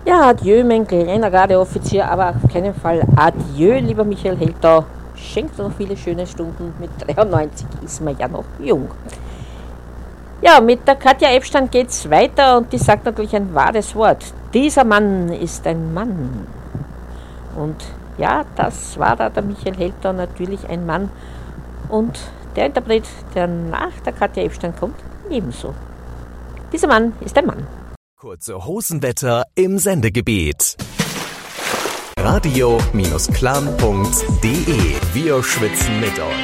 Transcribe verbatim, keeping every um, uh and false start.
Ja, adieu, mein kleiner Gardeoffizier, aber auf keinen Fall adieu, lieber Michael Heldau. Schenkt noch viele schöne Stunden. Mit dreiundneunzig ist man ja noch jung. Ja, mit der Katja Ebstein geht's weiter und die sagt natürlich ein wahres Wort. Dieser Mann ist ein Mann. Und ja, das war da der Michael Heldau, natürlich ein Mann. Und der Interpret, der nach der Katja Ebstein kommt, ebenso. Dieser Mann ist ein Mann. Kurze Hosenwetter im Sendegebiet. radio Bindestrich klam punkt de. Wir schwitzen mit euch.